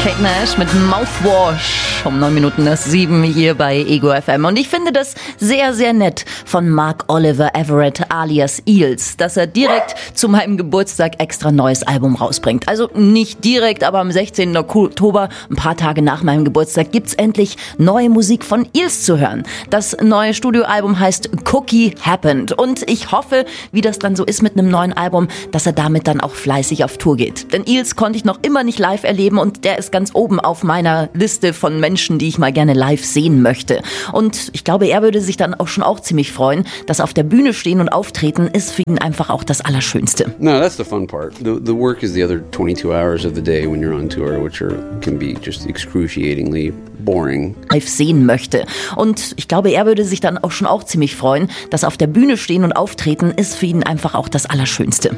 Kate Nash mit Mouthwash um 7:09 hier bei Ego FM. Und ich finde das sehr, sehr nett von Mark Oliver Everett alias Eels, dass er direkt zu meinem Geburtstag extra neues Album rausbringt. Also nicht direkt, aber am 16. Oktober, ein paar Tage nach meinem Geburtstag, gibt's endlich neue Musik von Eels zu hören. Das neue Studioalbum heißt Cookie Happened. Und ich hoffe, wie das dann so ist mit einem neuen Album, dass er damit dann auch fleißig auf Tour geht. Denn Eels konnte ich noch immer nicht live erleben und der ist ganz oben auf meiner Liste von Menschen, die ich mal gerne live sehen möchte. Und ich glaube, er würde sich dann auch ziemlich freuen, dass auf der Bühne stehen und auftreten ist für ihn einfach auch das Allerschönste. No, that's the fun part. The work is the other 22 hours of the day when you're on tour, which can be just excruciatingly boring. Live sehen möchte. Und ich glaube, er würde sich dann auch ziemlich freuen, dass auf der Bühne stehen und auftreten ist für ihn einfach auch das Allerschönste.